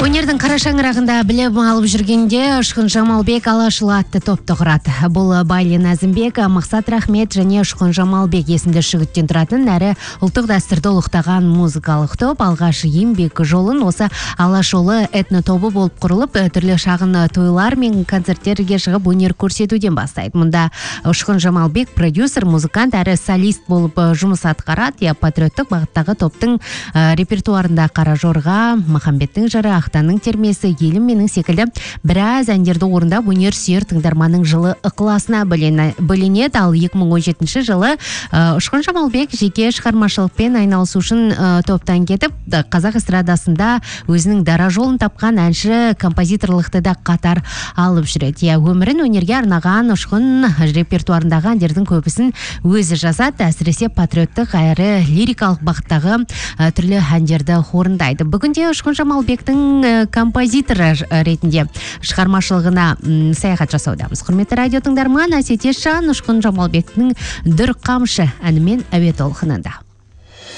Өнердің қара шаңырағында білім алып жүргенде Ұшқын Жамалбек Алашұлы атты топты құрады. Бұл Байлин Әзімбек, Мақсат Рахмет және Ұшқын Жамалбек есімді жігіттен тұратын әрі ұлттық дәстүрді ұлықтаған музыкалық топ алғаш еңбек жолын осы Алашұлы этно тобы болып құрылып, түрлі шағын тойлар мен концерттерге шығып өнер көрсетуден бастайды. Мұнда Ұшқын Жамалбек продюсер, музыкант әрі солист болып жұмыс атқарады. Патриоттық бағыттағы топтың репертуарында Қара Жорға, Махамбеттің жыры, Ақтанның термесі, Елім менің секілді біраз әндерді орындап өнер сүйер тыңдарманның жылы ықыласына бөленеді. Ал 2017 жылы Ұшқын Жамалбек жеке шығармашылықпен айналысу үшін топтан кетіп, қазақ эстрадасында өзінің дара жолын тапқан әнші, композиторлықты да қатар алып жүреді. Өмірін өнерге арнаған Ұшқын репертуарындағы әндердің көбісін өзі жазады, әсіресе патриоттық әрі лирикалық бағыттағы түрлі әндерді орындайды. Бүгінде Ұшқын Жамалбектің композиторы ретінде шығармашылығына саяхат жасаудамыз. Құрметті радио тыңдарман, Әсет Есжан Ұшқын Жамалбектің Дүр қамшы әнімен әуе толқынында.